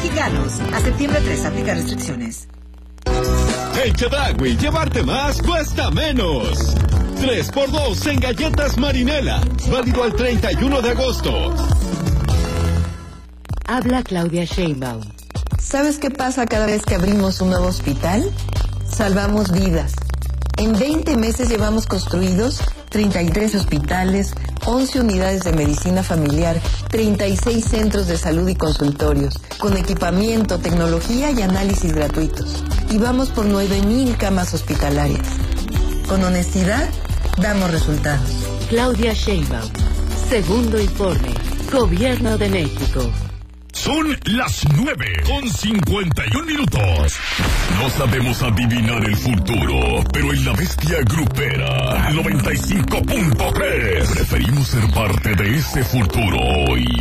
mexicanos. A septiembre 3 aplica restricciones. En Chedraui, llevarte más cuesta menos. 3x2 en galletas Marinela. Válido al 31 de agosto. Habla Claudia Sheinbaum. ¿Sabes qué pasa cada vez que abrimos un nuevo hospital? Salvamos vidas. En 20 meses llevamos construidos 33 hospitales, 11 unidades de medicina familiar, 36 centros de salud y consultorios, con equipamiento, tecnología y análisis gratuitos. Y vamos por 9,000 camas hospitalarias. Con honestidad, damos resultados. Claudia Sheinbaum. Segundo informe. Gobierno de México. Son las 9:51. No sabemos adivinar el futuro, pero en la bestia grupera 95.3 preferimos ser parte de ese futuro hoy.